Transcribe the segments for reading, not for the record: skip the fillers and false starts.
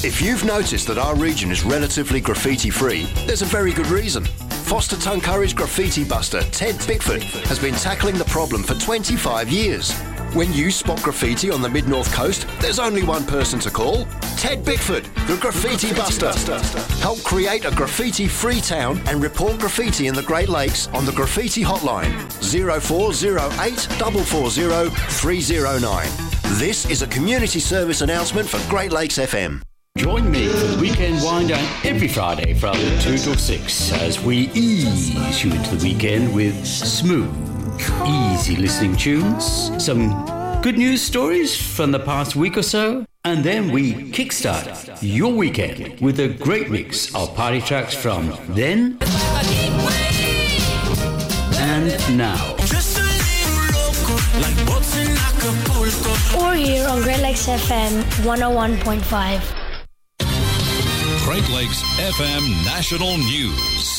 If you've noticed that our region is relatively graffiti-free, there's a very good reason. Foster Tuncurry's graffiti buster, Ted Bickford, has been tackling the problem for 25 years. When you spot graffiti on the Mid-North Coast, there's only one person to call. Ted Bickford, the Graffiti Buster. Help create a graffiti-free town and report graffiti in the Great Lakes on the Graffiti Hotline, 0408 440 309. This is a community service announcement for Great Lakes FM. Join me for the weekend wind down every Friday from 2 till 6 as we ease you into the weekend with smooth, easy listening tunes, some good news stories from the past week or so, and then we kickstart your weekend with a great mix of party tracks from then and now. Or here on Great Lakes FM 101.5. Great Lakes FM National News.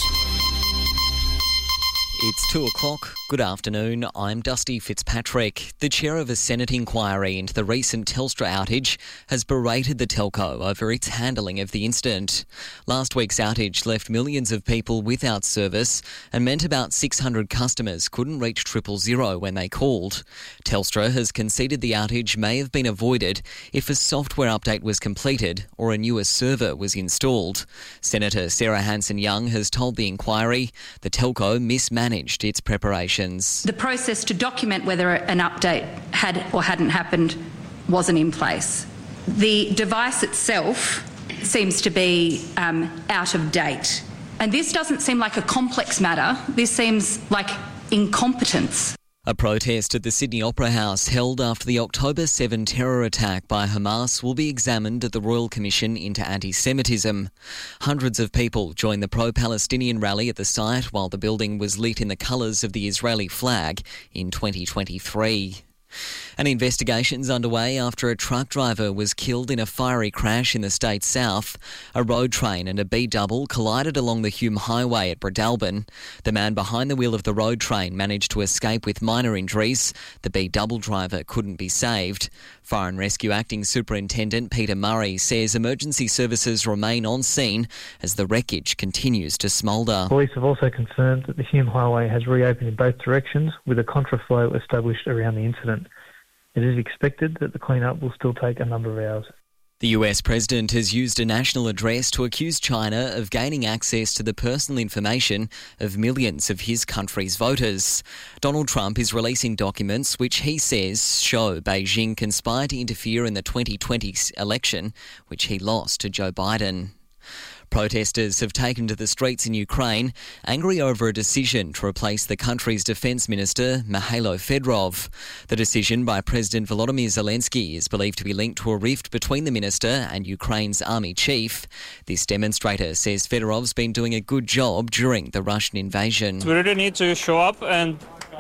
It's 2 o'clock. Good afternoon. I'm Dusty Fitzpatrick. The chair of a Senate inquiry into the recent Telstra outage has berated the telco over its handling of the incident. Last week's outage left millions of people without service and meant about 600 customers couldn't reach 000 when they called. Telstra has conceded the outage may have been avoided if a software update was completed or a newer server was installed. Senator Sarah Hanson-Young has told the inquiry the telco mismanaged its preparations. The process to document whether an update had or hadn't happened wasn't in place. The device itself seems to be out of date. And this doesn't seem like a complex matter. This seems like incompetence. A protest at the Sydney Opera House held after the October 7 terror attack by Hamas will be examined at the Royal Commission into Anti-Semitism. Hundreds of people joined the pro-Palestinian rally at the site while the building was lit in the colours of the Israeli flag in 2023. An investigation's underway after a truck driver was killed in a fiery crash in the state's south. A road train and a B-double collided along the Hume Highway at Breadalbin. The man behind the wheel of the road train managed to escape with minor injuries. The B-double driver couldn't be saved. Fire and Rescue Acting Superintendent Peter Murray says emergency services remain on scene as the wreckage continues to smoulder. Police have also confirmed that the Hume Highway has reopened in both directions with a contraflow established around the incident. It is expected that the clean-up will still take a number of hours. The US President has used a national address to accuse China of gaining access to the personal information of millions of his country's voters. Donald Trump is releasing documents which he says show Beijing conspired to interfere in the 2020 election, which he lost to Joe Biden. Protesters have taken to the streets in Ukraine, angry over a decision to replace the country's defence minister, Mikhailo Fedorov. The decision by President Volodymyr Zelensky is believed to be linked to a rift between the minister and Ukraine's army chief. This demonstrator says Fedorov's been doing a good job during the Russian invasion. We really need to show up and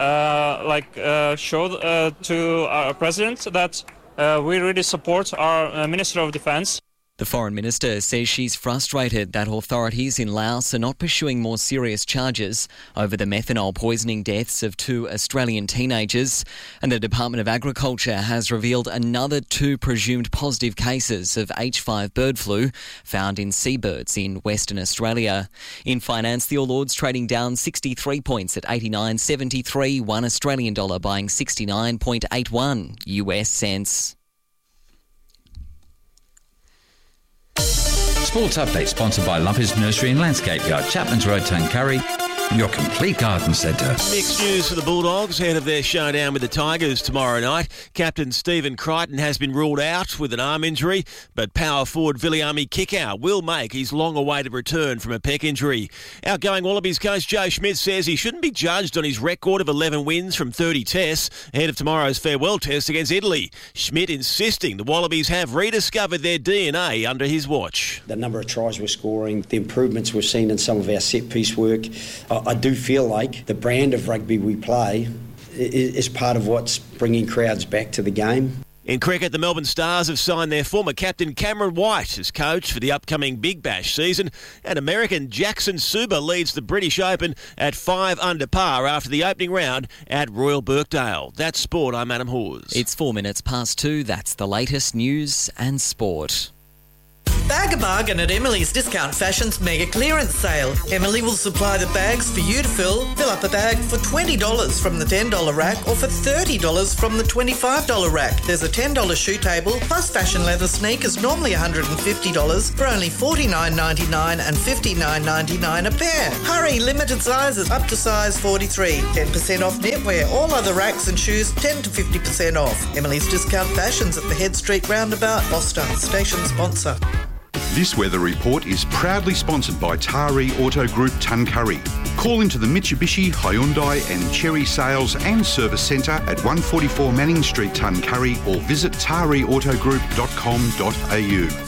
show to our president that we really support our Minister of Defence. The Foreign Minister says she's frustrated that authorities in Laos are not pursuing more serious charges over the methanol poisoning deaths of 2 Australian teenagers. And the Department of Agriculture has revealed another 2 presumed positive cases of H5 bird flu found in seabirds in Western Australia. In finance, the All Ords trading down 63 points at 89.73, $1 Australian dollar buying 69.81 US cents. Sports Update sponsored by Lumpers Nursery and Landscape Yard, Chapman's Road, Tuncurry, your complete garden centre. Mixed news for the Bulldogs ahead of their showdown with the Tigers tomorrow night. Captain Stephen Crichton has been ruled out with an arm injury, but power forward Viliami Kikau will make his long-awaited return from a pec injury. Outgoing Wallabies coach Joe Schmidt says he shouldn't be judged on his record of 11 wins from 30 tests ahead of tomorrow's farewell test against Italy. Schmidt insisting the Wallabies have rediscovered their DNA under his watch. The number of tries we're scoring, the improvements we've seen in some of our set-piece work, I do feel like the brand of rugby we play is part of what's bringing crowds back to the game. In cricket, the Melbourne Stars have signed their former captain Cameron White as coach for the upcoming Big Bash season, and American Jackson Suba leads the British Open at 5 under par after the opening round at Royal Birkdale. That's sport. I'm Adam Hawes. It's 4 minutes past 2. That's the latest news and sport. Bag a bargain at Emily's Discount Fashion's mega clearance sale. Emily will supply the bags for you to fill. Fill up a bag for $20 from the $10 rack or for $30 from the $25 rack. There's a $10 shoe table plus fashion leather sneakers, normally $150 for only $49.99 and $59.99 a pair. Hurry, limited sizes up to size 43. 10% off knitwear. All other racks and shoes 10 to 50% off. Emily's Discount Fashions at the Head Street Roundabout, Gloucester. Station sponsor. This weather report is proudly sponsored by Taree Auto Group Tuncurry. Call into the Mitsubishi, Hyundai and Cherry Sales and Service Centre at 144 Manning Street, Tuncurry, or visit tareautogroup.com.au.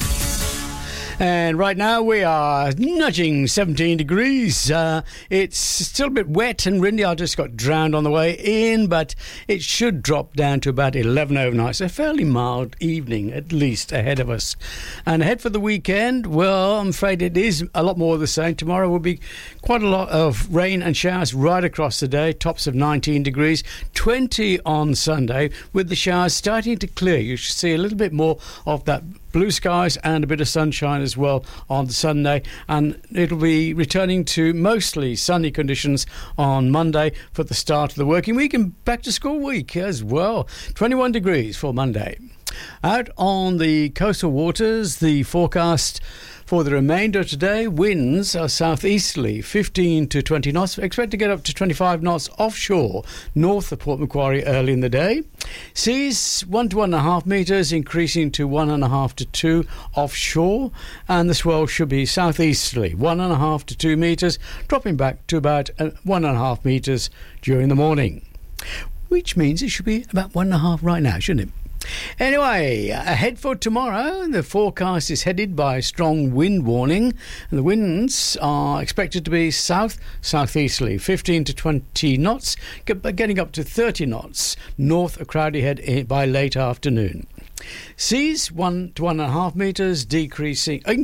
And right now we are nudging 17 degrees. It's still a bit wet and windy. I just got drowned on the way in, but it should drop down to about 11 overnight. So a fairly mild evening, at least, ahead of us. And ahead for the weekend, well, I'm afraid it is a lot more of the same. Tomorrow will be quite a lot of rain and showers right across the day, tops of 19 degrees, 20 on Sunday, with the showers starting to clear. You should see a little bit more of that blue skies and a bit of sunshine as well on Sunday, and it'll be returning to mostly sunny conditions on Monday for the start of the working week and back to school week as well. 21 degrees for Monday. Out on the coastal waters, the forecast for the remainder of today, winds are southeasterly, 15 to 20 knots. Expect to get up to 25 knots offshore, north of Port Macquarie early in the day. Seas 1 to 1.5 metres, increasing to 1.5 to 2 offshore. And the swell should be southeasterly, 1.5 to 2 metres, dropping back to about 1.5 metres during the morning. Which means it should be about 1.5 right now, shouldn't it? Anyway, ahead for tomorrow, the forecast is headed by a strong wind warning. And the winds are expected to be southeasterly, 15 to 20 knots, getting up to 30 knots north of Crowdy Head by late afternoon. Seas 1 to 1.5 metres, increasing to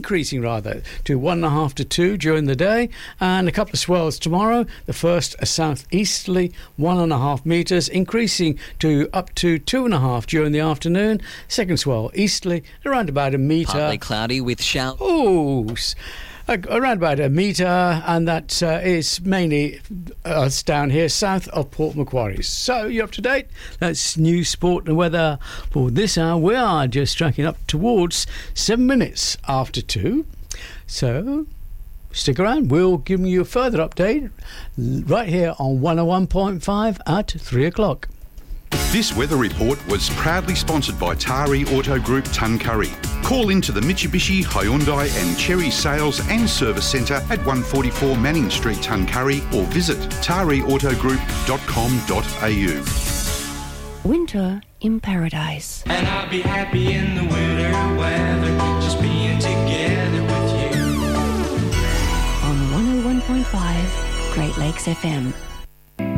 1.5 to 2 during the day, and a couple of swells tomorrow. The first a southeasterly 1.5 metres, increasing to up to 2.5 during the afternoon. Second swell easterly around about a metre. Partly cloudy with showers. Around about a metre, and that is mainly us down here south of Port Macquarie. So you're up to date. That's news, sport and weather for this hour. We are just tracking up towards 7 minutes after 2. So stick around. We'll give you a further update right here on 101.5 at 3 o'clock. This weather report was proudly sponsored by Taree Auto Group Tuncurry. Call into the Mitsubishi, Hyundai and Cherry Sales and Service Centre at 144 Manning Street, Tuncurry, or visit tareautogroup.com.au. Winter in Paradise. And I'll be happy in the winter weather, just being together with you. On 101.5 Great Lakes FM.